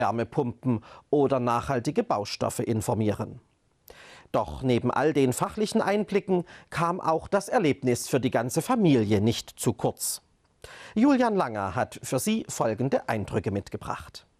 Wärmepumpen oder nachhaltige Baustoffe informieren. Doch neben all den fachlichen Einblicken kam auch das Erlebnis für die ganze Familie nicht zu kurz. Julian Langer hat für Sie folgende Eindrücke mitgebracht.